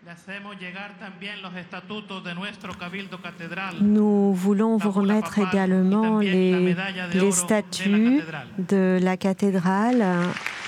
Nous voulons vous remettre également les statuts de la cathédrale